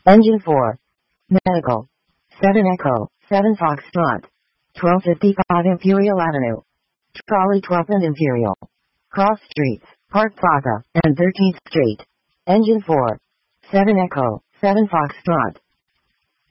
Engine 4. Medical. 7 Echo, 7 Foxtrot. 1255 Imperial Avenue. Trolley 12th and Imperial. Cross Streets, Park Plaza, and 13th Street. Engine 4. 7 Echo, 7 Foxtrot.